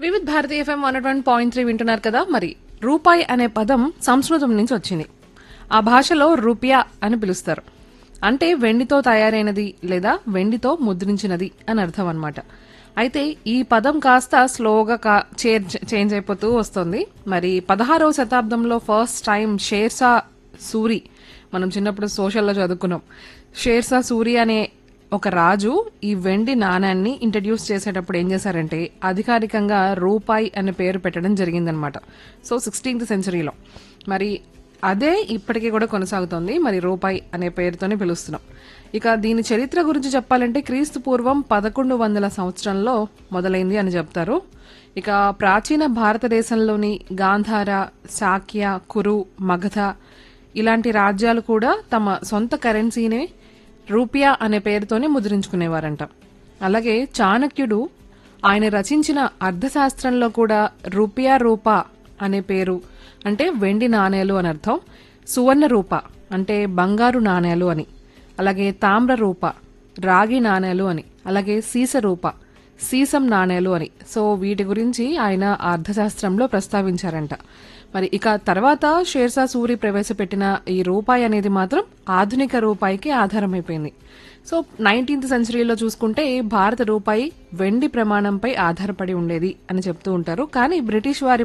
Vividh Bharati FM 101.3 వింటున్నారు కదా. మరి రూపాయి అనే పదం సంస్కృతం నుంచి వచ్చింది. ఆ భాషలో రూపియా అని పిలుస్తారు. అంటే వెండితో తయారైనది లేదా వెండితో ముద్రించినది అని అర్థం అన్నమాట. అయితే ఈ పదం కాస్త స్లోగా చేంజ్ అయిపోతూ వస్తుంది. మరి 16వ శతాబ్దంలో ఫస్ట్ టైం షేర్షా సూరి, మనం చిన్నప్పుడు సోషల్లో చదువుకున్నాం, షేర్షా సూరి అనే ఒక రాజు ఈ వెండి నాణాన్ని ఇంట్రడ్యూస్ చేసేటప్పుడు ఏం చేశారంటే అధికారికంగా రూపాయి అనే పేరు పెట్టడం జరిగిందనమాట. సో 16th సెంచరీలో మరి అదే ఇప్పటికీ కూడా కొనసాగుతోంది. మరి రూపాయి అనే పేరుతోనే పిలుస్తున్నాం. ఇక దీని చరిత్ర గురించి చెప్పాలంటే క్రీస్తు పూర్వం 1100 సంవత్సరంలో మొదలైంది అని చెప్తారు. ఇక ప్రాచీన భారతదేశంలోని గాంధార, శాక్య, కురు, మగధ ఇలాంటి రాజ్యాలు కూడా తమ సొంత కరెన్సీనే రూపియా అనే పేరుతోనే ముద్రించుకునేవారంట. అలాగే చాణక్యుడు ఆయన రచించిన అర్థశాస్త్రంలో కూడా రూపియా రూపా అనే పేరు, అంటే వెండి నాణేలు అని అర్థం, సువర్ణ రూప అంటే బంగారు నాణేలు అని, అలాగే తామ్ర రూప రాగి నాణేలు అని, అలాగే సీస రూప సీసం నాణేలు అని. సో వీటి గురించి ఆయన అర్థశాస్త్రంలో ప్రస్తావించారంట. మరి ఇక తర్వాత షేర్షా సూరి ప్రవేశపెట్టిన ఈ రూపాయి అనేది మాత్రం ఆధునిక రూపాయికి ఆధారమైపోయింది. సో 19th సెంచరీలో చూసుకుంటే భారత రూపాయి వెండి ప్రమాణంపై ఆధారపడి ఉండేది అని చెప్తూ ఉంటారు. కానీ బ్రిటిష్ వారి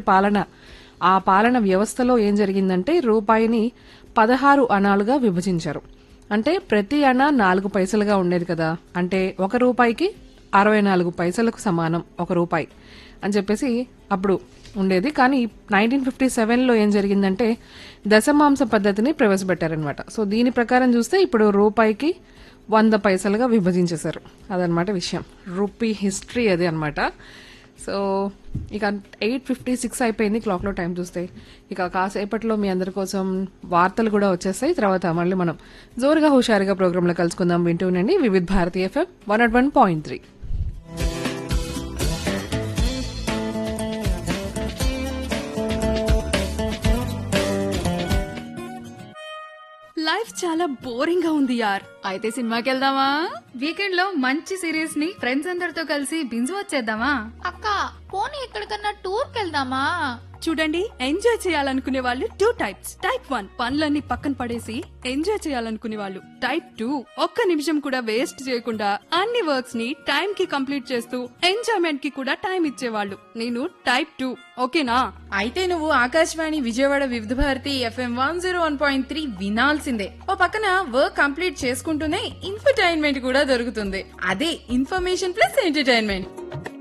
పాలన వ్యవస్థలో ఏం జరిగిందంటే రూపాయిని 16 అణాలుగా విభజించారు. అంటే ప్రతి అణ 4 పైసలుగా ఉండేది కదా, అంటే ఒక రూపాయికి 64 పైసలకు సమానం ఒక రూపాయి అని చెప్పేసి అప్పుడు ఉండేది. కానీ 1957లో ఏం జరిగిందంటే దశమాంశ పద్ధతిని ప్రవేశపెట్టారనమాట. సో దీని ప్రకారం చూస్తే ఇప్పుడు రూపాయికి 100 పైసలుగా విభజించేశారు. అదనమాట విషయం, రూపీ హిస్టరీ అది అనమాట. సో ఇక 8:56 అయిపోయింది క్లాక్లో టైం చూస్తే. ఇక కాసేపట్లో మీ అందరి కోసం వార్తలు కూడా వచ్చేస్తాయి. తర్వాత మళ్ళీ మనం జోరుగా హుషారుగా ప్రోగ్రాంలో కలుసుకుందాం. వింటూనండి వివిధ్ భారతి ఎఫ్ఎం 101.3. లైఫ్ చాలా బోరింగ్ గా ఉంది యార్. అయితే సినిమాకి వెళ్దామా? వీకెండ్ లో మంచి సిరీస్ ని ఫ్రెండ్స్ అందరితో కలిసి బింజ్ వచ్చేద్దామా? అక్క పోనీ ఎక్కడికన్నా టూర్ కెళ్దామా? చూడండి, ఎంజాయ్ చేయాలనుకునే వాళ్ళు 2 టైప్స్. టైప్ 1 పనులన్నీ పక్కన పడేసి ఎంజాయ్ చేయాలనుకునే వాళ్ళు. టైప్ 2 ఒక్క నిమిషం కూడా వేస్ట్ చేయకుండా అన్ని వర్క్స్ ని టైం కి కంప్లీట్ చేస్తూ ఎంజాయ్మెంట్ కి కూడా టైం ఇచ్చేవాళ్ళు. నేను టైప్ 2. ఓకేనా? అయితే నువ్వు ఆకాశవాణి విజయవాడ వివిధ భారతి ఎఫ్ఎం 101.3 వినాల్సిందే. ఓ పక్కన వర్క్ కంప్లీట్ చేసుకుంటూనే ఇన్ఫర్టైన్మెంట్ కూడా దొరుకుతుంది. అదే ఇన్ఫర్మేషన్ ప్లస్ ఎంటర్టైన్మెంట్.